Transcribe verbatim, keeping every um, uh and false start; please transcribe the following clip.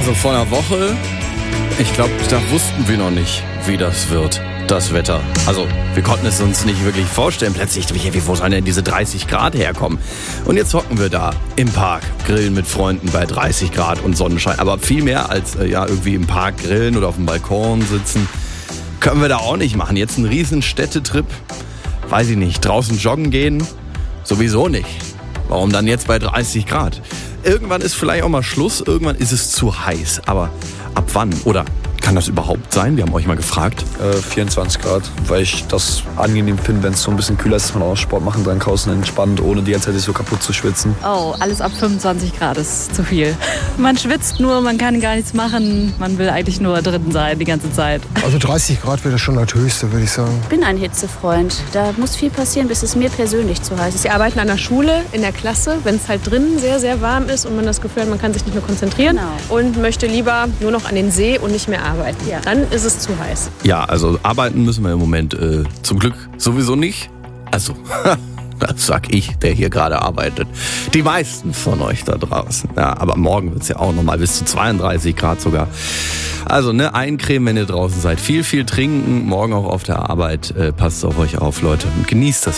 Also vor einer Woche, ich glaube, da wussten wir noch nicht, wie das wird, das Wetter. Also wir konnten es uns nicht wirklich vorstellen. Plötzlich, wie, wo sollen denn diese dreißig Grad herkommen? Und jetzt hocken wir da im Park, grillen mit Freunden bei dreißig Grad und Sonnenschein. Aber viel mehr als äh, ja irgendwie im Park grillen oder auf dem Balkon sitzen, können wir da auch nicht machen. Jetzt ein riesen Städtetrip, weiß ich nicht, draußen joggen gehen, sowieso nicht. Warum dann jetzt bei dreißig Grad? Irgendwann ist vielleicht auch mal Schluss, irgendwann ist es zu heiß. Aber ab wann? Oder kann das überhaupt sein? Wir haben euch mal gefragt. Äh, vierundzwanzig Grad, weil ich das angenehm finde, wenn es so ein bisschen kühler ist, dass man auch Sport machen kann draußen entspannt, ohne die ganze Zeit sich so kaputt zu schwitzen. Oh, alles ab fünfundzwanzig Grad ist zu viel. Man schwitzt nur, man kann gar nichts machen. Man will eigentlich nur drin sein die ganze Zeit. Also dreißig Grad wäre das schon das Höchste, würde ich sagen. Ich bin ein Hitzefreund. Da muss viel passieren, bis es mir persönlich zu heiß ist. Wir arbeiten an der Schule, in der Klasse, wenn es halt drinnen sehr, sehr warm ist und man das Gefühl hat, man kann sich nicht mehr konzentrieren Genau. und möchte lieber nur noch an den See und nicht mehr arbeiten. Ja. Dann ist es zu heiß. Ja, also arbeiten müssen wir im Moment äh, zum Glück sowieso nicht. Also, das sag ich, der hier gerade arbeitet. Die meisten von euch da draußen. Ja, aber morgen wird es ja auch nochmal bis zu zweiunddreißig Grad sogar. Also, ne, eincremen, wenn ihr draußen seid. Viel, viel trinken. Morgen auch auf der Arbeit. Äh, passt auf euch auf, Leute. Und genießt das